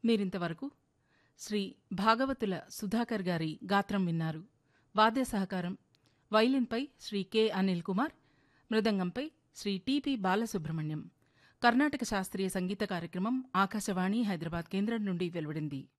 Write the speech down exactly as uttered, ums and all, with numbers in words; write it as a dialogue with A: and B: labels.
A: మీరింతవరకు శ్రీ భాగవతుల సుధాకర్ గారి గాత్రం విన్నారు. వాద్య సహకారం వైలిన్పై శ్రీ కె అనిల్ కుమార్, మృదంగంపై శ్రీ టిపి బాలసుబ్రహ్మణ్యం. కర్ణాటక శాస్త్రీయ సంగీత కార్యక్రమం ఆకాశవాణి హైదరాబాద్ కేంద్రం నుండి వెలువడింది.